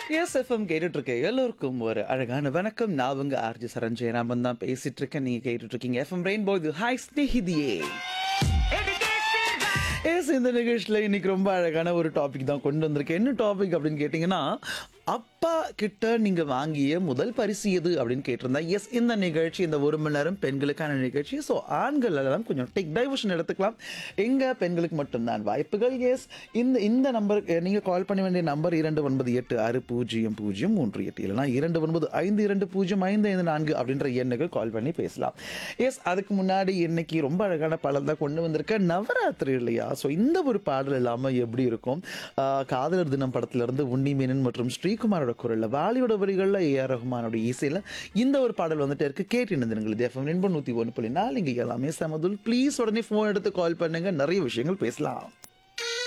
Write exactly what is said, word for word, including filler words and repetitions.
S FM கேட்டுட்டு இருக்க எல்லோருக்கும் ஒரு அழகான வணக்கம். நான் உங்க ஆர்ஜி சரண் ஜெயராமன் தான் பேசிட்டு இருக்கேன். நீங்க கேட்டுட்டு இருக்கீங்க எஃப்எம் ரெயின்போ. இது ஹாய் ஸ்நேகிதியே. எஸ் இந்த நிகழ்ச்சியில் இன்னைக்கு ரொம்ப அழகான ஒரு டாபிக் தான் கொண்டு வந்திருக்கேன். என்ன டாபிக் அப்படின்னு கேட்டிங்கன்னா, அப்பா கிட்ட நீங்க வாங்கிய முதல் பரிசு எது அப்படின்னு கேட்டிருந்தேன். எஸ் இந்த நிகழ்ச்சி இந்த ஒரு மணி நேரம் பெண்களுக்கான நிகழ்ச்சி. ஸோ ஆண்கள் எல்லாம் கொஞ்சம் டேக் டைவர்ஷன் எடுத்துக்கலாம். எங்க பெண்களுக்கு மட்டும்தான் வாய்ப்புகள். எஸ் இந்த இந்த நம்பர் நீங்கள் கால் பண்ண வேண்டிய நம்பர் இரண்டு ஒன்பது எட்டு ஆறு பூஜ்ஜியம் பூஜ்ஜியம் மூன்று எட்டு இல்லைனா இரண்டு ஒன்பது ஐந்து இரண்டு பூஜ்ஜியம் ஐந்து ஐந்து நான்கு அப்படின்ற எண்ணுக்கு கால் பண்ணி பேசலாம். எஸ் அதுக்கு முன்னாடி இன்னைக்கு ரொம்ப அழகான பாடல் தான் கொண்டு வந்திருக்கேன். நவராத்திரி இல்லையா? ஸோ இந்த ஒரு பாடல் இல்லாமல் எப்படி இருக்கும்? ஆஹ் காதலர் தினம் படத்திலிருந்து உன்னி மேனன் மற்றும் ஸ்ரீகுமாரோட குரலில், வாலியோட வரிகளில், ஏ ஆர் ரஹ்மானோட இசையில் இந்த ஒரு பாடல் வந்துட்டு இருக்கு. கேட்டு இருந்தீர்கள். இது எஃப்எம் ரெண்டு நூற்றி ஒன்று புள்ளி நாலு. இங்கே எல்லாமே சமதுல். ப்ளீஸ் உடனே ஃபோன் எடுத்து கால் பண்ணுங்க, நிறைய விஷயங்கள் பேசலாம்.